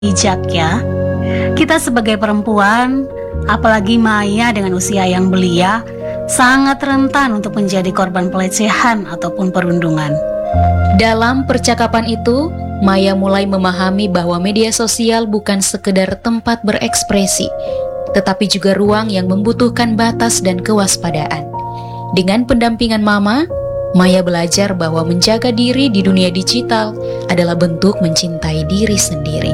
bijak ya. Kita sebagai perempuan, apalagi Maya dengan usia yang belia, sangat rentan untuk menjadi korban pelecehan ataupun perundungan. Dalam percakapan itu, Maya mulai memahami bahwa media sosial bukan sekedar tempat berekspresi, tetapi juga ruang yang membutuhkan batas dan kewaspadaan. Dengan pendampingan Mama, Maya belajar bahwa menjaga diri di dunia digital adalah bentuk mencintai diri sendiri.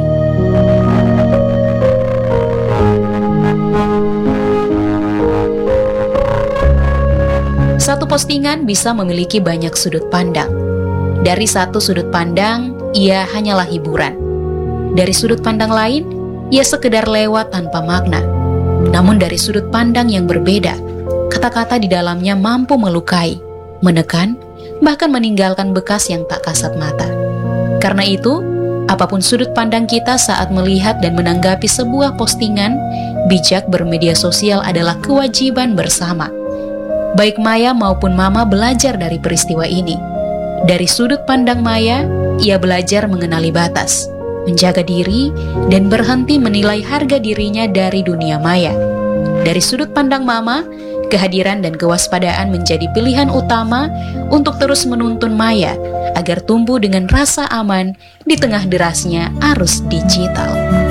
Satu postingan bisa memiliki banyak sudut pandang. Dari satu sudut pandang, ia hanyalah hiburan. Dari sudut pandang lain, ia sekedar lewat tanpa makna. Namun dari sudut pandang yang berbeda, kata-kata di dalamnya mampu melukai, menekan, bahkan meninggalkan bekas yang tak kasat mata. Karena itu, apapun sudut pandang kita saat melihat dan menanggapi sebuah postingan, bijak bermedia sosial adalah kewajiban bersama. Baik Maya maupun Mama belajar dari peristiwa ini. Dari sudut pandang Maya, ia belajar mengenali batas, menjaga diri, dan berhenti menilai harga dirinya dari dunia maya. Dari sudut pandang Mama, kehadiran dan kewaspadaan menjadi pilihan utama untuk terus menuntun Maya agar tumbuh dengan rasa aman di tengah derasnya arus digital.